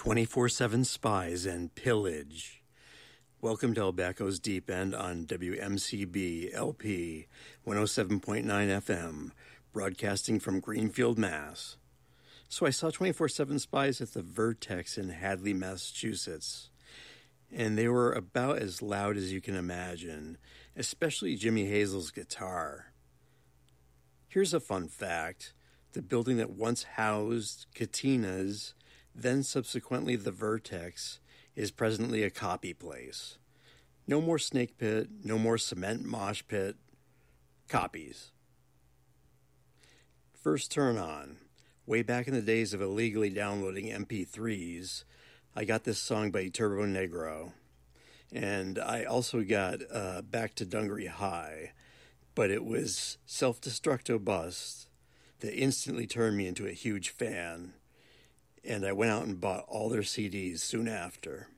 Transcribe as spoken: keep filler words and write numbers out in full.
twenty-four seven Spies and Pillage. Welcome to El Baco's Deep End on W M C B L P one oh seven point nine F M, broadcasting from Greenfield, Mass. So I saw twenty-four seven Spies at the Vertex in Hadley, Massachusetts. And they were about as loud as you can imagine, especially Jimmy Hazel's guitar. Here's a fun fact. The building that once housed Katina's, then subsequently the Vertex, is presently a copy place. No more snake pit, no more cement mosh pit. Copies. First turn on. Way back in the days of illegally downloading M P threes, I got this song by Turbo Negro. And I also got uh, Back to Dungaree High, but it was Self-Destructo Bust that instantly turned me into a huge fan. And I went out and bought all their C Ds soon after.